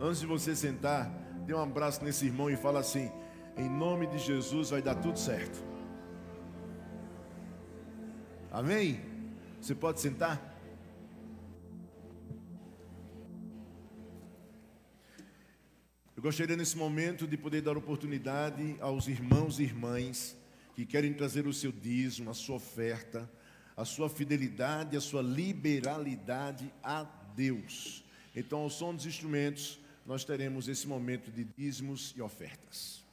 Antes de você sentar, dê um abraço nesse irmão e fala assim: em nome de Jesus vai dar tudo certo. Amém? Você pode sentar? Eu gostaria nesse momento de poder dar oportunidade aos irmãos e irmãs que querem trazer o seu dízimo, a sua oferta, a sua fidelidade, a sua liberalidade a Deus. Então, ao som dos instrumentos, nós teremos esse momento de dízimos e ofertas.